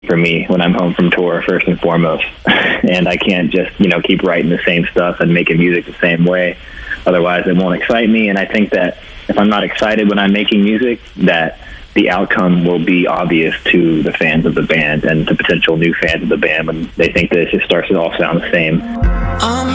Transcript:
for me when I'm home from tour, first and foremost. And I can't just, keep writing the same stuff and making music the same way. Otherwise, it won't excite me. And I think that if I'm not excited when I'm making music, that the outcome will be obvious to the fans of the band and to potential new fans of the band when they think that it just starts to all sound the same.